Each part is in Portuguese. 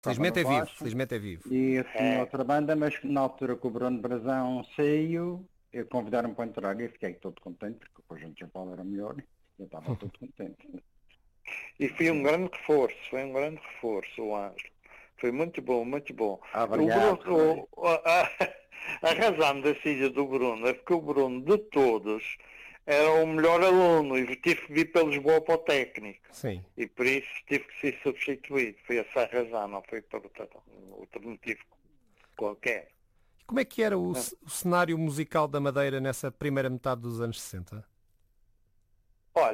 estava Felizmente no é vivo, baixo. felizmente é vivo. E eu tinha outra banda, mas na altura que o Bruno Brazão saiu, eu convidaram-me para entrar e eu fiquei todo contente, porque o conjunto de São Paulo era melhor, e eu estava todo contente. E foi um grande reforço o Ângelo. Foi muito bom, muito bom. Obrigado. A razão da saída do Bruno é porque o Bruno, de todos, era o melhor aluno e tive que vir para Lisboa para o técnico. Sim. E por isso tive que ser substituído. Foi essa a razão, não foi por outro motivo qualquer. Como é que era o cenário musical da Madeira nessa primeira metade dos anos 60? Olha,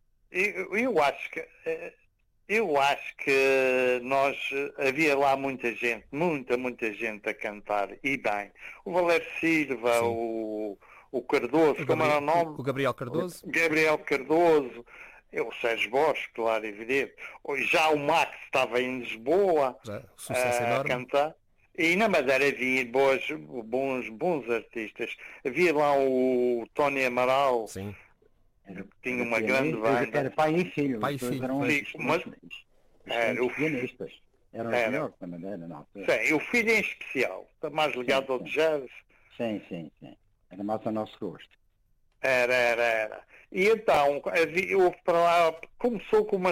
eu acho que nós havia lá muita gente a cantar, e bem. O Valério Silva, Sim. o Cardoso, como era o nome? O Gabriel Cardoso. Gabriel Cardoso, o Sérgio Borges, claro, evidente. Já o Max estava em Lisboa Sucesso a enorme. cantar. E na Madeira havia bons artistas. Havia lá o Tony Amaral. Sim. Tinha uma grande banda. Era pai e filho. Pai e filho. Eram os pianistas. Eram os melhores da Madeira, não. Sim, o filho em especial. Está mais ligado ao jazz. Sim. Era mais ao nosso gosto. Era. E então, houve para lá, começou com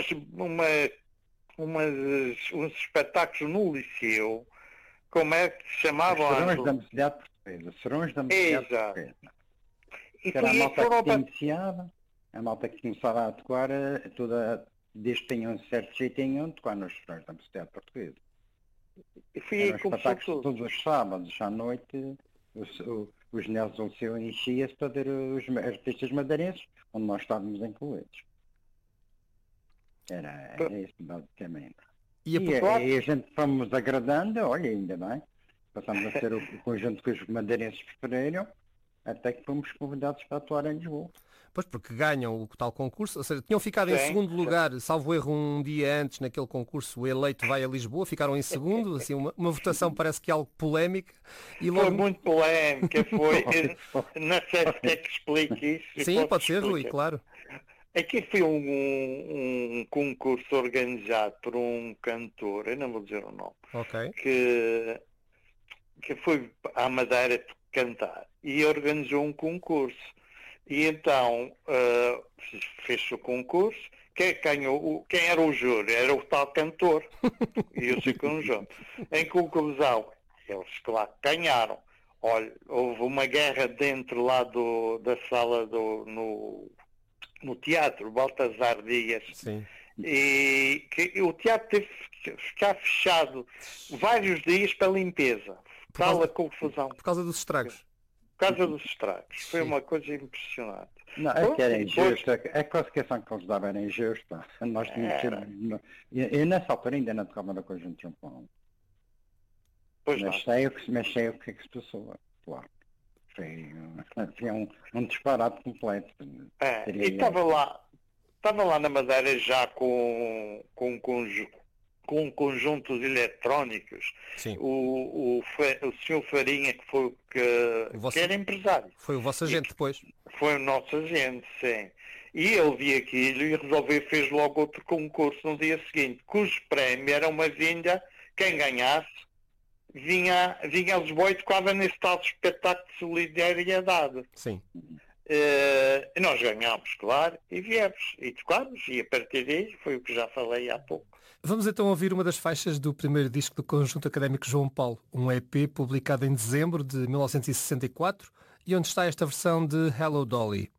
uns espetáculos no Liceu. Como é que se chamavam? Serões da Mocidade Portuguesa. Serões da Mocidade Portuguesa. E era a malta que iniciava, a malta que começava a tocar, toda, desde que tinham um certo jeitinho, tocar nos Serões da Mocidade Portuguesa. E fui aí como todos os sábados à noite, os Nelson Liceu enchia-se para ver os artistas madeirenses, onde nós estávamos incluídos. Era isso, basicamente. E a gente fomos agradando, olha, ainda bem, passamos a ser o conjunto que os madeirenses preferiram, até que fomos convidados para atuar em Lisboa. Pois, porque ganham o tal concurso, ou seja, tinham ficado em segundo lugar, salvo erro, um dia antes naquele concurso, o eleito vai a Lisboa, ficaram em segundo, assim, uma votação parece que algo polémica. E logo... Foi muito polémica, foi. Não sei se quer que explique isso. Sim, pode ser, Rui, claro. Aqui foi um concurso organizado por um cantor, eu não vou dizer o nome, que foi à Madeira cantar e organizou um concurso. E então fez o concurso. Quem era o júri? Era o tal cantor e o seu conjunto. Em conclusão, eles claro ganharam. Olha, houve uma guerra dentro lá da sala no teatro Baltasar Dias. Sim. E que o teatro teve que ficar fechado vários dias para limpeza. Tal a confusão. Por causa dos estragos. Por causa dos estragos. Foi uma coisa impressionante. Não, é que era injusto. A classificação que eles davam era injusta. Nós tínhamos que... Eu nessa altura ainda não tocava no conjunto de São Paulo. Mas sei o que é que se passou. Claro. Foi um disparate completo. E estava lá na Madeira já com um conjunto de eletrónicos. Sim. O senhor Farinha, que era empresário. Foi o vosso agente depois? Foi o nosso agente, sim. E ele viu aquilo e resolveu, fez logo outro concurso no dia seguinte, cujo prémio era uma vinda, quem ganhasse, vinha a Lisboa e tocava nesse tal espetáculo de solidariedade. Sim. E nós ganhámos, claro, e viemos, e tocámos, e a partir daí foi o que já falei há pouco. Vamos então ouvir uma das faixas do primeiro disco do Conjunto Académico João Paulo, um EP publicado em dezembro de 1964, e onde está esta versão de Hello Dolly.